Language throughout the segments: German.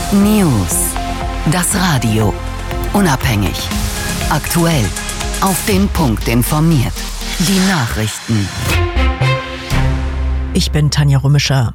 News. Das Radio. Unabhängig. Aktuell. Auf den Punkt informiert. Die Nachrichten. Ich bin Tanja Rümischer.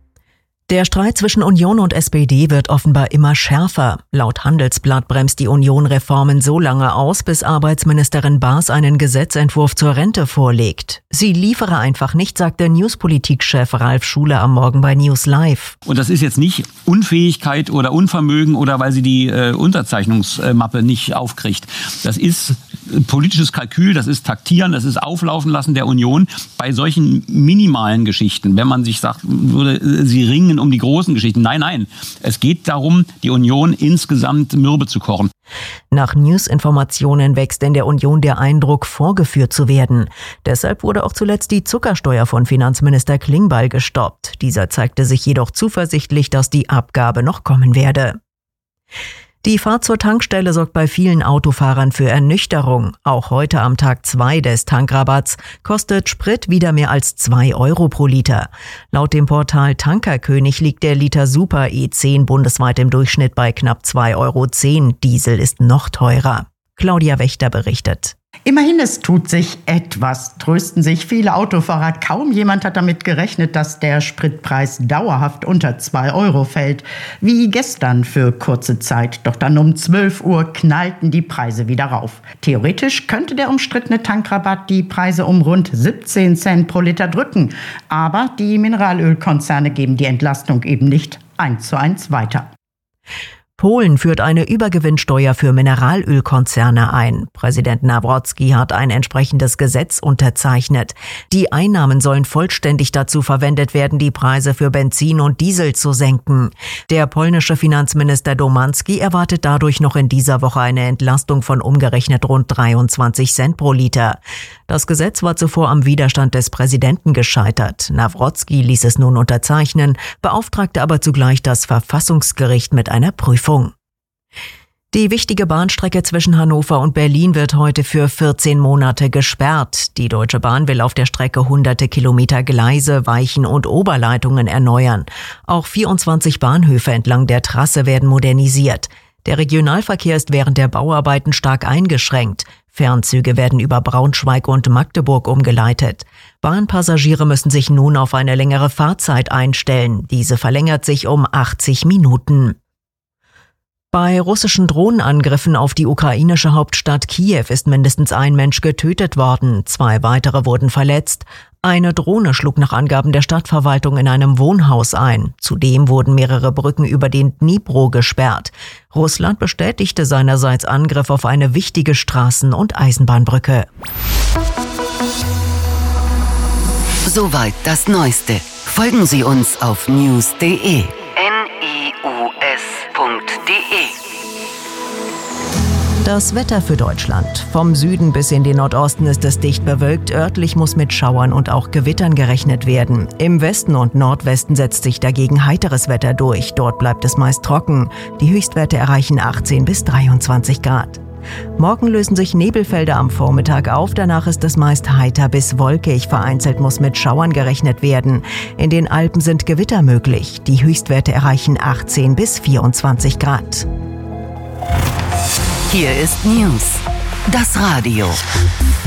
Der Streit zwischen Union und SPD wird offenbar immer schärfer. Laut Handelsblatt bremst die Union Reformen so lange aus, bis Arbeitsministerin Baas einen Gesetzentwurf zur Rente vorlegt. Sie liefere einfach nicht, sagte Newspolitik-Chef Ralf Schuler am Morgen bei News Live. Und das ist jetzt nicht Unfähigkeit oder Unvermögen oder weil sie die Unterzeichnungsmappe nicht aufkriegt. Das ist politisches Kalkül, das ist Taktieren, das ist Auflaufen lassen der Union bei solchen minimalen Geschichten. Wenn man sich sagt, würde sie ringen um die großen Geschichten. Nein. Es geht darum, die Union insgesamt mürbe zu kochen. Nach News-Informationen wächst in der Union der Eindruck, vorgeführt zu werden. Deshalb wurde auch zuletzt die Zuckersteuer von Finanzminister Klingbeil gestoppt. Dieser zeigte sich jedoch zuversichtlich, dass die Abgabe noch kommen werde. Die Fahrt zur Tankstelle sorgt bei vielen Autofahrern für Ernüchterung. Auch heute am Tag 2 des Tankrabatts kostet Sprit wieder mehr als 2 Euro pro Liter. Laut dem Portal Tankerkönig liegt der Liter Super E10 bundesweit im Durchschnitt bei knapp 2,10 Euro. Diesel ist noch teurer. Claudia Wächter berichtet. Immerhin, es tut sich etwas, trösten sich viele Autofahrer. Kaum jemand hat damit gerechnet, dass der Spritpreis dauerhaft unter 2 Euro fällt. Wie gestern für kurze Zeit. Doch dann um 12 Uhr knallten die Preise wieder rauf. Theoretisch könnte der umstrittene Tankrabatt die Preise um rund 17 Cent pro Liter drücken. Aber die Mineralölkonzerne geben die Entlastung eben nicht 1:1 weiter. Polen führt eine Übergewinnsteuer für Mineralölkonzerne ein. Präsident Nawrocki hat ein entsprechendes Gesetz unterzeichnet. Die Einnahmen sollen vollständig dazu verwendet werden, die Preise für Benzin und Diesel zu senken. Der polnische Finanzminister Domanski erwartet dadurch noch in dieser Woche eine Entlastung von umgerechnet rund 23 Cent pro Liter. Das Gesetz war zuvor am Widerstand des Präsidenten gescheitert. Nawrocki ließ es nun unterzeichnen, beauftragte aber zugleich das Verfassungsgericht mit einer Prüfung. Die wichtige Bahnstrecke zwischen Hannover und Berlin wird heute für 14 Monate gesperrt. Die Deutsche Bahn will auf der Strecke hunderte Kilometer Gleise, Weichen und Oberleitungen erneuern. Auch 24 Bahnhöfe entlang der Trasse werden modernisiert. Der Regionalverkehr ist während der Bauarbeiten stark eingeschränkt. Fernzüge werden über Braunschweig und Magdeburg umgeleitet. Bahnpassagiere müssen sich nun auf eine längere Fahrzeit einstellen. Diese verlängert sich um 80 Minuten. Bei russischen Drohnenangriffen auf die ukrainische Hauptstadt Kiew ist mindestens ein Mensch getötet worden. 2 weitere wurden verletzt. Eine Drohne schlug nach Angaben der Stadtverwaltung in einem Wohnhaus ein. Zudem wurden mehrere Brücken über den Dnipro gesperrt. Russland bestätigte seinerseits Angriff auf eine wichtige Straßen- und Eisenbahnbrücke. Soweit das Neueste. Folgen Sie uns auf news.de. Das Wetter für Deutschland. Vom Süden bis in den Nordosten ist es dicht bewölkt. Örtlich muss mit Schauern und auch Gewittern gerechnet werden. Im Westen und Nordwesten setzt sich dagegen heiteres Wetter durch. Dort bleibt es meist trocken. Die Höchstwerte erreichen 18 bis 23 Grad. Morgen lösen sich Nebelfelder am Vormittag auf. Danach ist es meist heiter bis wolkig. Vereinzelt muss mit Schauern gerechnet werden. In den Alpen sind Gewitter möglich. Die Höchstwerte erreichen 18 bis 24 Grad. Hier ist News. Das Radio.